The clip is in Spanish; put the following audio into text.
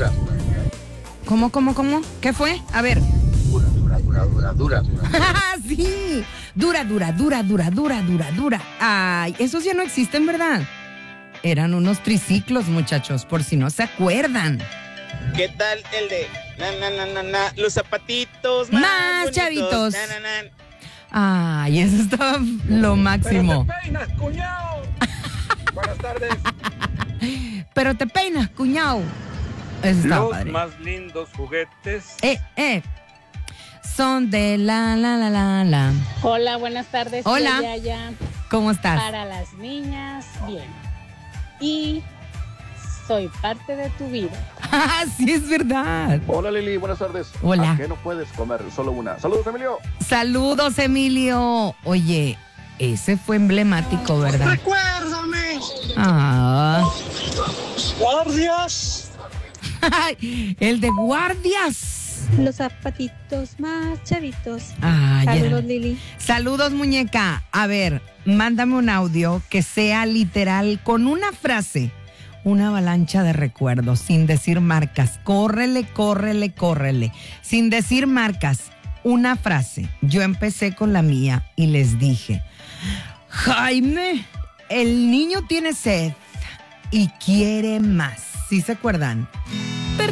¿Cómo? ¿Qué fue? A ver. Dura. Sí, dura. Ay, esos ya no existen, ¿verdad? Eran unos triciclos, muchachos, por si no se acuerdan. ¿Qué tal el de los zapatitos más bonitos, chavitos? Ay, eso estaba lo máximo. Pero te peinas, cuñado. Buenas tardes. Pero te peinas, cuñado. Eso estaba Los padre. más lindos juguetes. Son de la. Hola, buenas tardes. Hola. Soy Yaya. ¿Cómo estás? Para las niñas, bien. Y soy parte de tu vida. Sí, es verdad. Hola Lili, buenas tardes. Hola. ¿A qué no puedes comer? Solo una. Saludos, Emilio. Saludos, Emilio. Oye, ese fue emblemático, ¿verdad? ¡Recuérdame! Ah. ¡Guardias! El de guardias. Los zapatitos más chavitos. Ay, Saludos, Lili. Saludos, muñeca. A ver, mándame un audio que sea literal con una frase. Una avalancha de recuerdos, sin decir marcas. Córrele. Sin decir marcas. Una frase. Yo empecé con la mía y les dije: Jaime, el niño tiene sed y quiere más. ¿Sí se acuerdan?